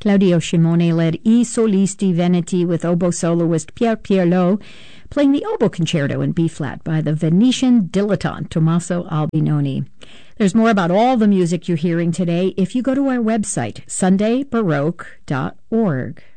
Claudio Scimone led I Solisti Veneti with oboe soloist Pier Pierlot, playing the oboe concerto in B-flat by the Venetian dilettante Tommaso Albinoni. There's more about all the music you're hearing today if you go to our website, sundaybaroque.org.